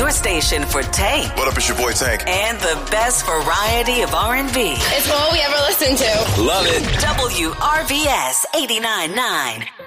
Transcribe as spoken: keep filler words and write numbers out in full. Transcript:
your station for Tank. What up, it's your boy Tank. And the best variety of R and B. It's all we ever listen to. Love it. W R V S eighty-nine point nine.